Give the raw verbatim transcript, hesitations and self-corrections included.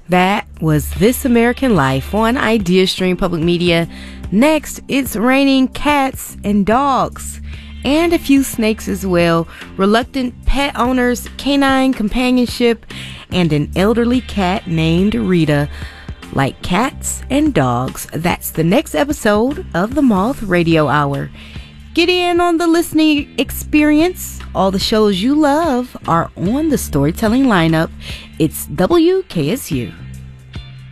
That was This American Life on IdeaStream Public Media. Next, it's raining cats and dogs, and a few snakes as well. Reluctant pet owners, canine companionship, and an elderly cat named Rita. Like cats and dogs, that's the next episode of the Moth Radio Hour. Get in on the listening experience. All the shows you love are on the storytelling lineup. It's W K S U.